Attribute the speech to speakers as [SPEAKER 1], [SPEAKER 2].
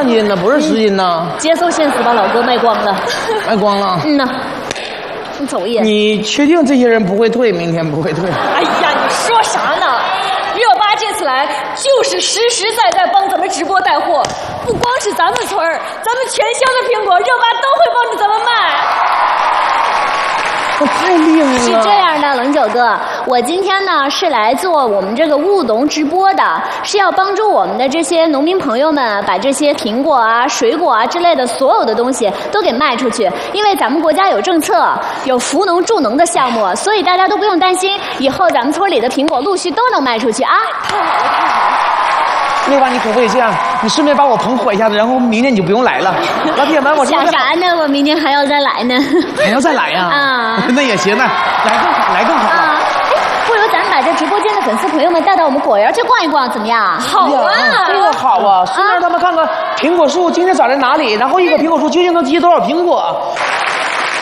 [SPEAKER 1] 斤呢，不是10斤呢。
[SPEAKER 2] 接受现实吧，老哥，卖光了。
[SPEAKER 1] 卖光了。
[SPEAKER 2] 嗯呐，你走也。
[SPEAKER 1] 你确定这些人不会退？明天不会退？
[SPEAKER 2] 哎呀，你说啥呢？热巴这次来就是实实在在帮咱们直播带货，不光是咱们村儿，咱们全乡的苹果，热巴都会帮着咱们卖。
[SPEAKER 1] 那太厉害了！
[SPEAKER 2] 是这样的，冷九哥，我今天呢是来做我们这个务农直播的，是要帮助我们的这些农民朋友们把这些苹果啊、水果啊之类的所有的东西都给卖出去。因为咱们国家有政策，有扶农助农的项目，所以大家都不用担心，以后咱们村里的苹果陆续都能卖出去啊！太好了，太好了！
[SPEAKER 1] 那把你可不可以这样？你顺便把我棚火一下子，然后明天你就不用来了。老铁们，我
[SPEAKER 2] 想啥呢？我明天还要再来呢。
[SPEAKER 1] 还要再来呀？
[SPEAKER 2] 啊，
[SPEAKER 1] 那也行，那来更好，来更好。
[SPEAKER 2] 啊，不如咱把这直播间的粉丝朋友们带到我们果园去逛一逛，怎么样？好啊，
[SPEAKER 1] 这个好啊！顺便让他们看看苹果树今天长在哪里，然后一个苹果树究竟能结多少苹果。